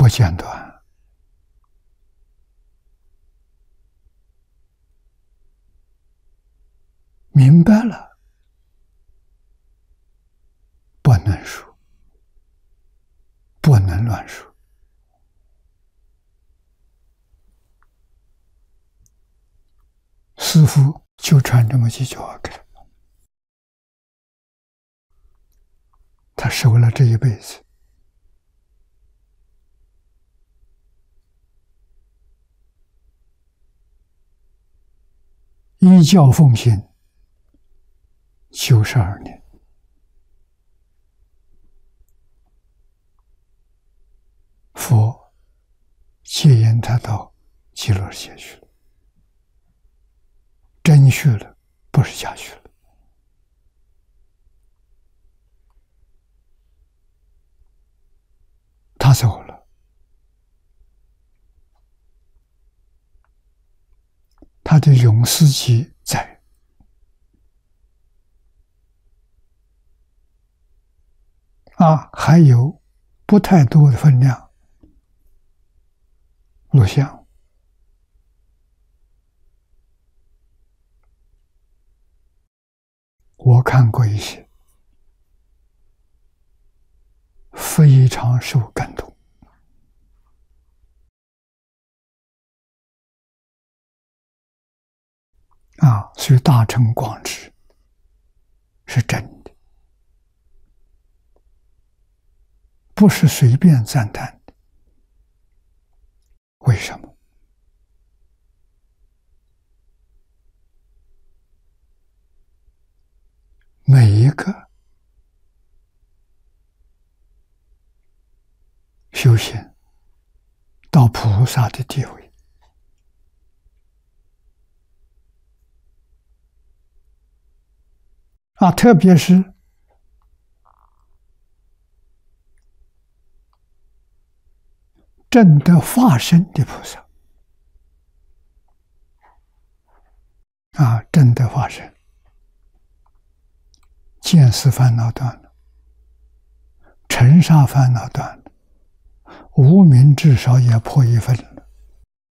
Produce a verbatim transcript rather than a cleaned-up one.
间断，明白了，不能说，不能乱说。师父就传这么几句话给他，他守了这一辈子。依教奉行九十二年，佛接引他到极乐世界去了，真去了，不是假去了。他走了，他的永思集在，啊，还有不太多的分量录像。我看过一些，非常受感动。啊，所以大乘广智是真的，不是随便赞叹的。为什么？每一个修行到菩萨的地位，啊，特别是证得化身的菩萨，啊，证得化身，见思烦恼断了，尘沙烦恼断了，无明至少也破一分了。